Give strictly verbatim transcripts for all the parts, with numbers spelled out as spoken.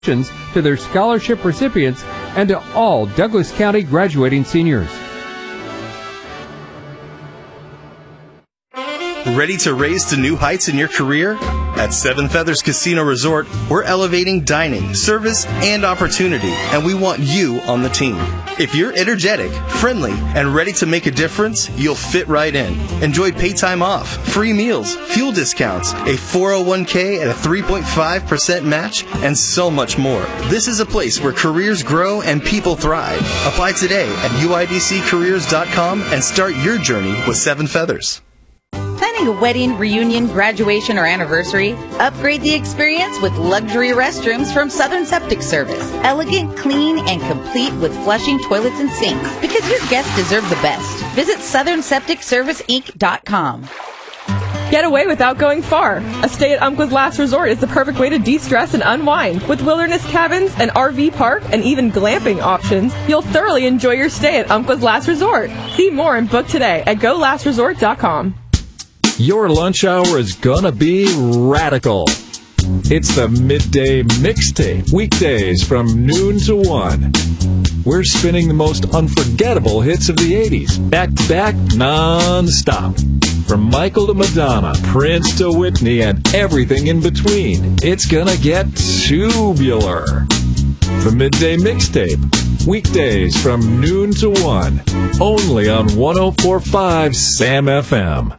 to their scholarship recipients and to all Douglas County graduating seniors. Ready to raise to new heights in your career? At Seven Feathers Casino Resort, we're elevating dining, service, and opportunity, and we want you on the team. If you're energetic, friendly, and ready to make a difference, you'll fit right in. Enjoy paid time off, free meals, fuel discounts, a four oh one k at a three point five percent match, and so much more. This is a place where careers grow and people thrive. Apply today at U I D C careers dot com and start your journey with Seven Feathers. Planning a wedding, reunion, graduation, or anniversary? Upgrade the experience with luxury restrooms from Southern Septic Service. Elegant, clean, and complete with flushing toilets and sinks. Because your guests deserve the best. Visit southern septic service inc dot com. Get away without going far. A stay at Umpqua's Last Resort is the perfect way to de-stress and unwind. With wilderness cabins, an R V park, and even glamping options, you'll thoroughly enjoy your stay at Umpqua's Last Resort. See more and book today at go last resort dot com. Your lunch hour is gonna be radical. It's the Midday Mixtape, weekdays from noon to one. We're spinning the most unforgettable hits of the eighties, back to back, non-stop. From Michael to Madonna, Prince to Whitney, and everything in between. It's gonna get tubular. The Midday Mixtape, weekdays from noon to one, only on one oh four point five Sam F M.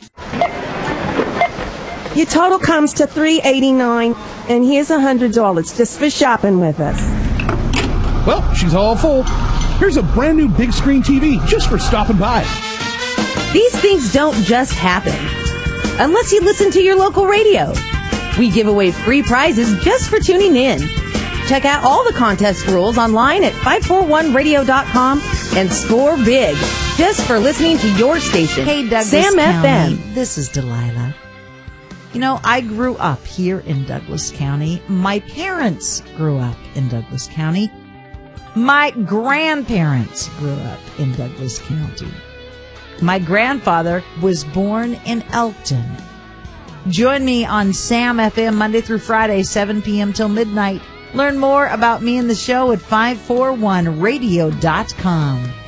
Your total comes to three hundred eighty-nine dollars, and here's one hundred dollars just for shopping with us. Well, she's all full. Here's a brand new big screen T V just for stopping by. These things don't just happen unless you listen to your local radio. We give away free prizes just for tuning in. Check out all the contest rules online at five four one radio dot com and score big just for listening to your station. Hey, Douglas Sam County, F M. This is Delilah. You know, I grew up here in Douglas County. My parents grew up in Douglas County. My grandparents grew up in Douglas County. My grandfather was born in Elkton. Join me on Sam F M Monday through Friday, seven p.m. till midnight. Learn more about me and the show at five four one radio dot com.